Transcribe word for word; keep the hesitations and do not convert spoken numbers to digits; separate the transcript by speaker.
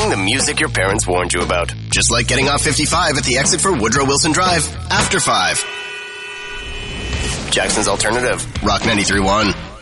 Speaker 1: the music your parents warned you about. Just like getting off fifty-five at the exit for Woodrow Wilson Drive after five. Jackson's Alternative. Rock ninety-three point one.